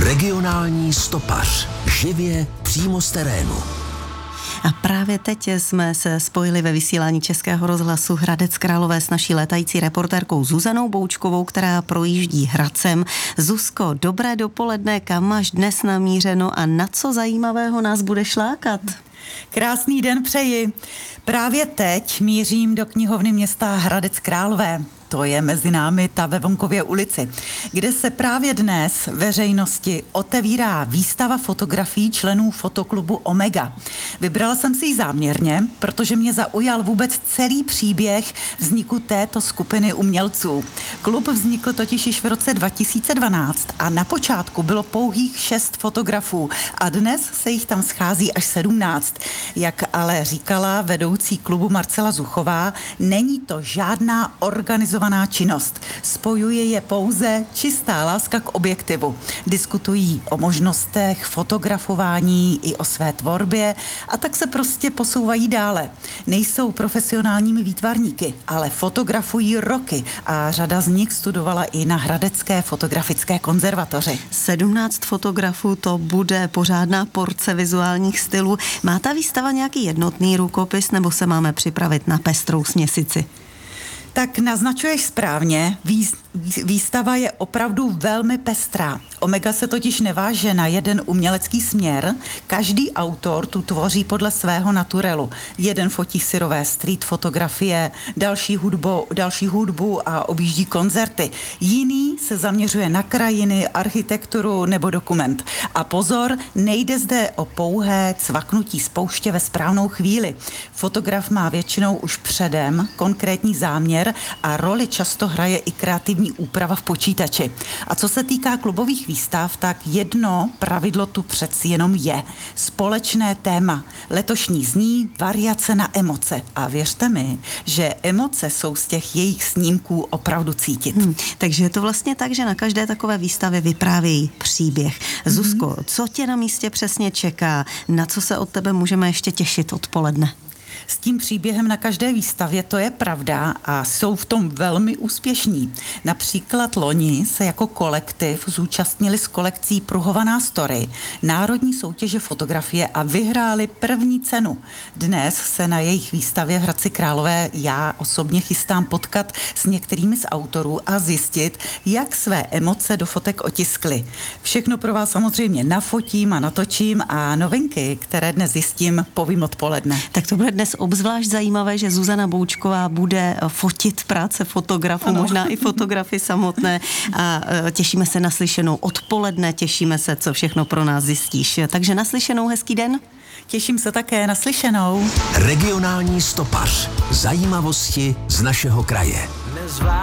Regionální stopař. Živě přímo z terénu. A právě teď jsme se spojili ve vysílání Českého rozhlasu Hradec Králové s naší létající reportérkou Zuzanou Boučkovou, která projíždí Hradcem. Zuzko, dobré dopoledne, kam máš dnes namířeno a na co zajímavého nás budeš lákat? Krásný den přeji. Právě teď mířím do knihovny města Hradec Králové. To je mezi námi ta ve Vonkově ulici, kde se právě dnes veřejnosti otevírá výstava fotografií členů fotoklubu Omega. Vybrala jsem si ji záměrně, protože mě zaujal vůbec celý příběh vzniku této skupiny umělců. Klub vznikl totiž již v roce 2012 a na počátku bylo pouhých 6 fotografů a dnes se jich tam schází až 17. Jak ale říkala vedoucí klubu Marcela Zuchová, není to žádná organizovaná činnost. Spojuje je pouze čistá láska k objektivu. Diskutují o možnostech fotografování i o své tvorbě a tak se prostě posouvají dále. Nejsou profesionálními výtvarníky, ale fotografují roky a řada z nich studovala i na Hradecké fotografické konzervatoři. 17 fotografů, to bude pořádná porce vizuálních stylů. Má ta výstava nějaký jednotný rukopis nebo se máme připravit na pestrou směsici? Tak naznačuješ správně, výstava je opravdu velmi pestrá. Omega se totiž neváže na jeden umělecký směr, každý autor tu tvoří podle svého naturelu. Jeden fotí syrové street fotografie, další hudbu a objíždí koncerty. Jiný se zaměřuje na krajiny, architekturu nebo dokument. A pozor, nejde zde o pouhé cvaknutí z pouště ve správnou chvíli. Fotograf má většinou už předem konkrétní záměr a roli často hraje i kreativní úprava v počítači. A co se týká klubových výstav, tak jedno pravidlo tu přeci jenom je. Společné téma. Letošní zní variace na emoce. A věřte mi, že emoce jsou z těch jejich snímků opravdu cítit. Takže je to vlastně tak, že na každé takové výstavě vyprávějí příběh. Zuzko, co tě na místě přesně čeká? Na co se od tebe můžeme ještě těšit odpoledne? S tím příběhem na každé výstavě to je pravda a jsou v tom velmi úspěšní. Například loni se jako kolektiv zúčastnili s kolekcí Pruhovaná story národní soutěže fotografie a vyhráli první cenu. Dnes se na jejich výstavě v Hradci Králové já osobně chystám potkat s některými z autorů a zjistit, jak své emoce do fotek otiskli. Všechno pro vás samozřejmě nafotím a natočím a novinky, které dnes zjistím, povím odpoledne. Tak to bude dnes obzvlášť zajímavé, že Zuzana Boučková bude fotit práce fotografů, možná i fotografy samotné a těšíme se na slyšenou odpoledne, těšíme se, co všechno pro nás zjistíš. Takže naslyšenou, hezký den. Těším se také, naslyšenou. Regionální stopař. Zajímavosti z našeho kraje.